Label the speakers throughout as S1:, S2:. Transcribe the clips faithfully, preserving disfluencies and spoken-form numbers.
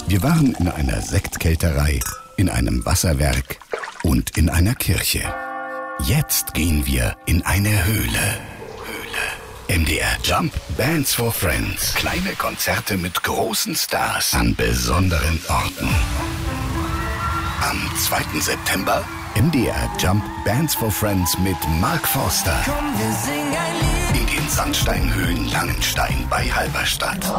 S1: Wir waren in einer Sektkälterei, in einem Wasserwerk und in einer Kirche. Jetzt gehen wir in eine Höhle. M D R Jump Bands for Friends. Kleine Konzerte mit großen Stars an besonderen Orten. Am zweiten September M D R Jump Bands for Friends mit Mark Forster.
S2: Komm, wir singen ein Lied.
S1: In den Sandsteinhöhlen Langenstein bei Halberstadt.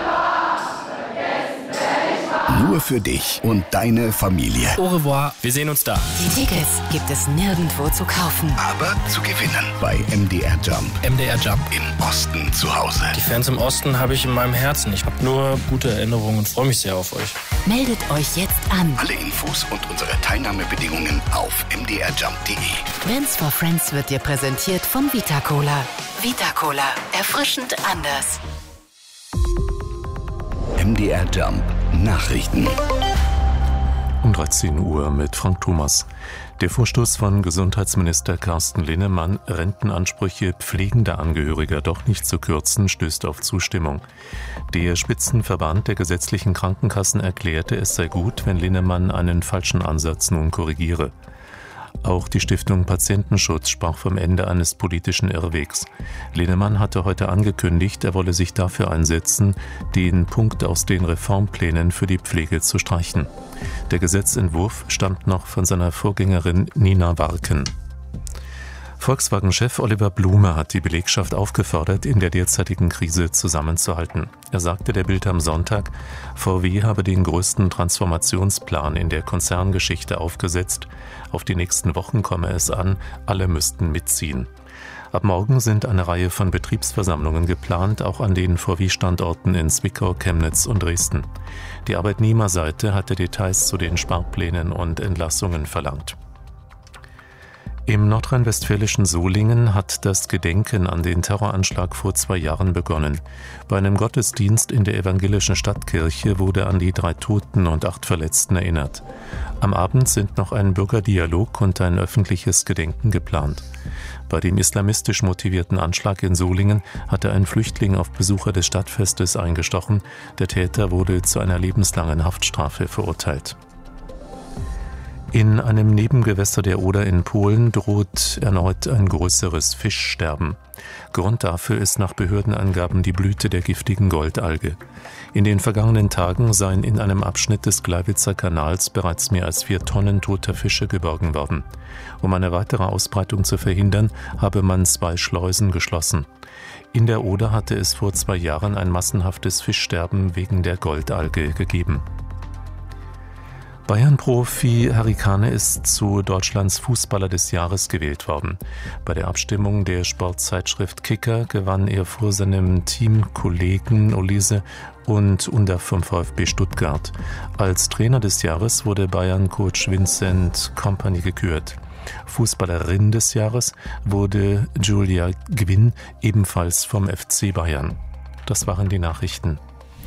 S1: Nur für dich und deine Familie.
S3: Au revoir, wir sehen uns da.
S4: Die Tickets gibt es nirgendwo zu kaufen.
S1: Aber zu gewinnen bei M D R Jump.
S3: M D R Jump.
S1: Im Osten zu Hause.
S3: Die Fans im Osten habe ich in meinem Herzen. Ich habe nur gute Erinnerungen und freue mich sehr auf euch.
S4: Meldet euch jetzt an.
S1: Alle Infos und unsere Teilnahmebedingungen auf m d r jump punkt d e.
S4: Bands for Friends wird dir präsentiert von Vita Cola. Vita Cola. Erfrischend anders.
S1: M D R Jump Nachrichten.
S5: Um dreizehn Uhr mit Frank Thomas. Der Vorstoß von Gesundheitsminister Carsten Linnemann, Rentenansprüche pflegender Angehöriger doch nicht zu kürzen, stößt auf Zustimmung. Der Spitzenverband der gesetzlichen Krankenkassen erklärte, es sei gut, wenn Linnemann einen falschen Ansatz nun korrigiere. Auch die Stiftung Patientenschutz sprach vom Ende eines politischen Irrwegs. Linnemann hatte heute angekündigt, er wolle sich dafür einsetzen, den Punkt aus den Reformplänen für die Pflege zu streichen. Der Gesetzentwurf stammt noch von seiner Vorgängerin Nina Warken. Volkswagen-Chef Oliver Blume hat die Belegschaft aufgefordert, in der derzeitigen Krise zusammenzuhalten. Er sagte der Bild am Sonntag, V W habe den größten Transformationsplan in der Konzerngeschichte aufgesetzt. Auf die nächsten Wochen komme es an, alle müssten mitziehen. Ab morgen sind eine Reihe von Betriebsversammlungen geplant, auch an den V W-Standorten in Zwickau, Chemnitz und Dresden. Die Arbeitnehmerseite hatte Details zu den Sparplänen und Entlassungen verlangt. Im nordrhein-westfälischen Solingen hat das Gedenken an den Terroranschlag vor zwei Jahren begonnen. Bei einem Gottesdienst in der evangelischen Stadtkirche wurde an die drei Toten und acht Verletzten erinnert. Am Abend sind noch ein Bürgerdialog und ein öffentliches Gedenken geplant. Bei dem islamistisch motivierten Anschlag in Solingen hatte ein Flüchtling auf Besucher des Stadtfestes eingestochen. Der Täter wurde zu einer lebenslangen Haftstrafe verurteilt. In einem Nebengewässer der Oder in Polen droht erneut ein größeres Fischsterben. Grund dafür ist nach Behördenangaben die Blüte der giftigen Goldalge. In den vergangenen Tagen seien in einem Abschnitt des Gleiwitzer Kanals bereits mehr als vier Tonnen toter Fische geborgen worden. Um eine weitere Ausbreitung zu verhindern, habe man zwei Schleusen geschlossen. In der Oder hatte es vor zwei Jahren ein massenhaftes Fischsterben wegen der Goldalge gegeben. Bayern-Profi Harry Kane ist zu Deutschlands Fußballer des Jahres gewählt worden. Bei der Abstimmung der Sportzeitschrift Kicker gewann er vor seinem Teamkollegen Olise und Under vom VfB Stuttgart. Als Trainer des Jahres wurde Bayern-Coach Vincent Kompany gekürt. Fußballerin des Jahres wurde Julia Gwynn, ebenfalls vom F C Bayern. Das waren die Nachrichten.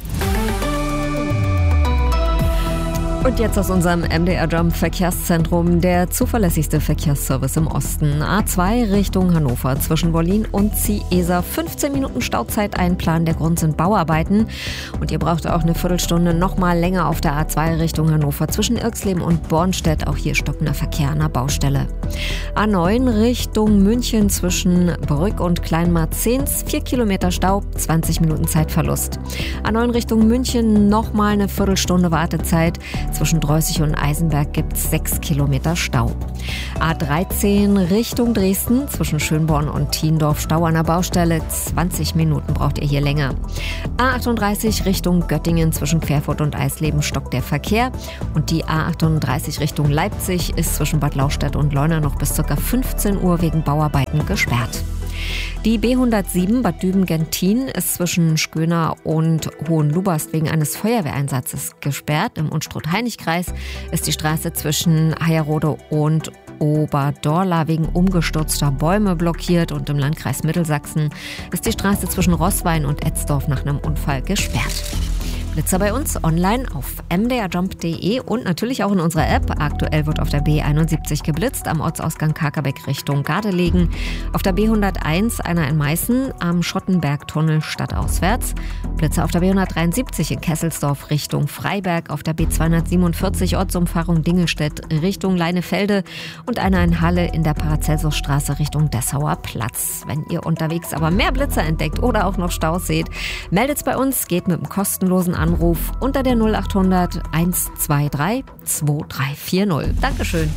S6: Und jetzt aus unserem M D R Jump Verkehrszentrum der zuverlässigste Verkehrsservice im Osten. A zwei Richtung Hannover zwischen Wollin und Ciesa. fünfzehn Minuten Stauzeit einplanen. Der Grund sind Bauarbeiten. Und ihr braucht auch eine Viertelstunde noch mal länger auf der A zwei Richtung Hannover zwischen Irxleben und Bornstedt. Auch hier stockender Verkehr an der Baustelle. A neun Richtung München zwischen Brück und Kleinmarzens. vier Kilometer Stau, zwanzig Minuten Zeitverlust. A neun Richtung München noch mal eine Viertelstunde Wartezeit. Zwischen Dreußig und Eisenberg gibt es sechs Kilometer Stau. A dreizehn Richtung Dresden zwischen Schönborn und Thiendorf Stau an der Baustelle. zwanzig Minuten braucht ihr hier länger. A achtunddreißig Richtung Göttingen zwischen Querfurt und Eisleben stockt der Verkehr. Und die A achtunddreißig Richtung Leipzig ist zwischen Bad Lauchstädt und Leuna noch bis ca. fünfzehn Uhr wegen Bauarbeiten gesperrt. Die B hundertsieben Bad Düben-Gentin ist zwischen Schköner und Hohenluberst wegen eines Feuerwehreinsatzes gesperrt. Im Unstrut-Heinig-Kreis ist die Straße zwischen Hayerode und Oberdorla wegen umgestürzter Bäume blockiert und im Landkreis Mittelsachsen ist die Straße zwischen Roßwein und Etzdorf nach einem Unfall gesperrt. Blitzer bei uns online auf m d r jump punkt d e und natürlich auch in unserer App. Aktuell wird auf der B einundsiebzig geblitzt, am Ortsausgang Kakerbeck Richtung Gardelegen. Auf der B hunderteins einer in Meißen, am Schottenbergtunnel stadtauswärts. Blitzer auf der B hundertdreiundsiebzig in Kesselsdorf Richtung Freiberg. Auf der B zweihundertsiebenundvierzig Ortsumfahrung Dingelstedt Richtung Leinefelde. Und einer in Halle in der Paracelsusstraße Richtung Dessauer Platz. Wenn ihr unterwegs aber mehr Blitzer entdeckt oder auch noch Staus seht, meldet's bei uns, geht mit einem kostenlosen Anruf unter der null achthundert eins zwei drei zwei drei vier null. Dankeschön.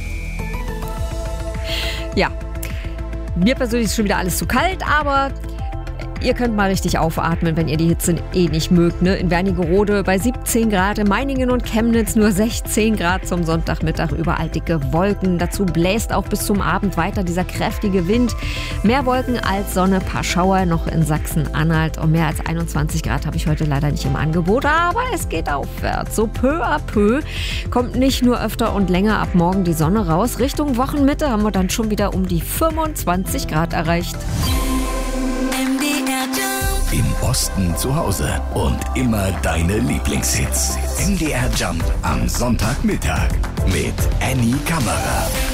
S6: Ja, mir persönlich ist schon wieder alles zu kalt, aber ihr könnt mal richtig aufatmen, wenn ihr die Hitze eh nicht mögt. Ne? In Wernigerode bei siebzehn Grad, in Meiningen und Chemnitz nur sechzehn Grad zum Sonntagmittag, überall dicke Wolken. Dazu bläst auch bis zum Abend weiter dieser kräftige Wind. Mehr Wolken als Sonne, paar Schauer noch in Sachsen-Anhalt. Und mehr als einundzwanzig Grad habe ich heute leider nicht im Angebot, aber es geht aufwärts. So peu à peu kommt nicht nur öfter und länger ab morgen die Sonne raus. Richtung Wochenmitte haben wir dann schon wieder um die fünfundzwanzig Grad erreicht.
S1: Im Osten zu Hause und immer deine Lieblingshits. M D R Jump am Sonntagmittag mit Annie Kammerer.